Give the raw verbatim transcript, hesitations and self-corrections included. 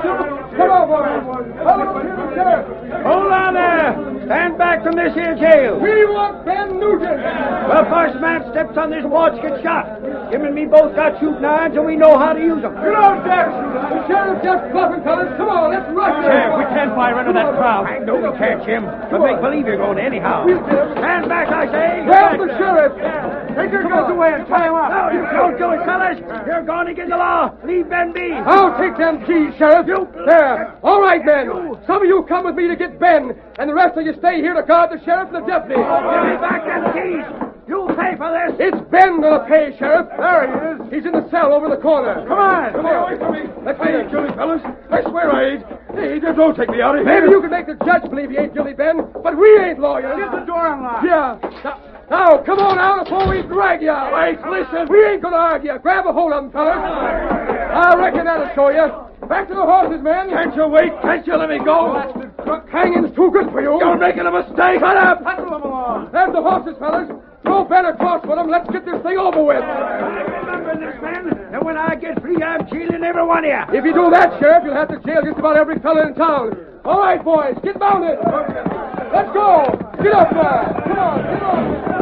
Come on, boys. Follow to the sheriff. Hold on there. Stand back from this here jail. We want Ben Nugent. The first man steps on this porch gets shot. Him and me both got shooting irons, and we know how to use them. Get on, Jack. The sheriff just bluffing, fellas. Come on, let's rush him. Sheriff, we can't fire into that crowd. I know we can't, Jim. But make believe you're going anyhow. We'll get him. Stand back, I say. Grab the sheriff. Take your guns away and tie him up. No, you don't do it, fellas. You're going against the law. Leave Ben be. I'll take them keys, Sheriff. You. There. All right, men. Some of you come with me to get Ben, and the rest of you stay here to guard the sheriff and the deputy. Give me back them keys. You'll pay for this. It's Ben gonna pay, Sheriff. There he is. He's in the cell over the corner. Come on. Come on. Away from me. Let's I ain't guilty, fellas. I swear I ain't. Hey, just don't take me out of here. Maybe you can make the judge believe he ain't guilty, Ben, but we ain't lawyers. Get the door unlocked. Yeah. Now, now, come on out before we drag you out. Wait, listen. We ain't gonna argue. Grab a hold of him, fellas. I reckon that'll show you. Back to the horses, men. Can't you wait? Can't you let me go? Hanging's too good for you. You're making a mistake. Shut up. Hustle them along. There's the horses, fellas. Throw Ben across with them. Let's get this thing over with. Remember this, man. And when I get free, I'm jailing every one of you. If you do that, Sheriff, you'll have to jail just about every fella in town. All right, boys, get mounted. Let's go. Get up there. Come on, get on.